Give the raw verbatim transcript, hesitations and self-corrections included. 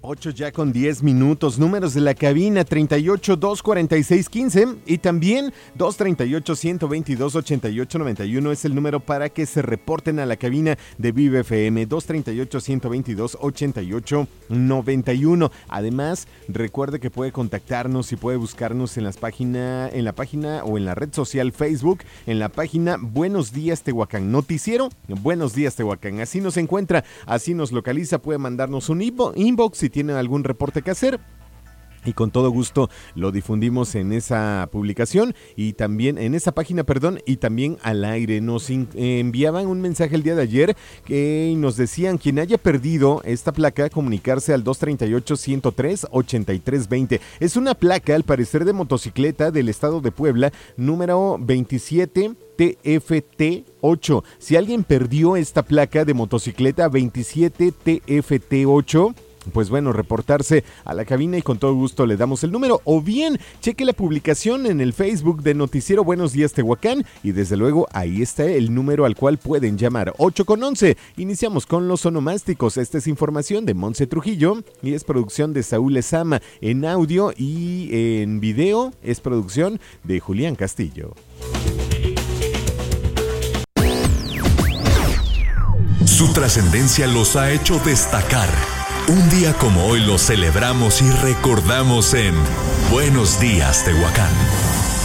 ocho ya con diez minutos, números de la cabina treinta y ocho, dos cuarenta y seis, quince y también dos treinta y ocho, ciento veintidós, ochenta y ocho, noventa y uno es el número para que se reporten a la cabina de Vive F M, dos treinta y ocho, ciento veintidós, ochenta y ocho, noventa y uno. Además, recuerde que puede contactarnos y puede buscarnos en las página, en la página o en la red social Facebook, en la página Buenos Días Tehuacán, noticiero Buenos Días Tehuacán, así nos encuentra, así nos localiza, puede mandarnos un inbox si tienen algún reporte que hacer. Y con todo gusto lo difundimos en esa publicación y también en esa página, perdón, y también al aire. Nos in- enviaban un mensaje el día de ayer que nos decían: quien haya perdido esta placa, comunicarse al dos treinta y ocho, ciento tres, ochenta y tres veinte. Es una placa, al parecer, de motocicleta del estado de Puebla, número veintisiete T F T ocho. Si alguien perdió esta placa de motocicleta veintisiete T F T ocho, pues bueno, reportarse a la cabina y con todo gusto le damos el número, o bien cheque la publicación en el Facebook de Noticiero Buenos Días Tehuacán y desde luego ahí está el número al cual pueden llamar. Ocho con once. Iniciamos con los onomásticos. Esta es información de Monse Trujillo y es producción de Saúl Ezama. En audio y en video es producción de Julián Castillo. Su trascendencia los ha hecho destacar. Un día como hoy lo celebramos y recordamos en Buenos Días, Tehuacán.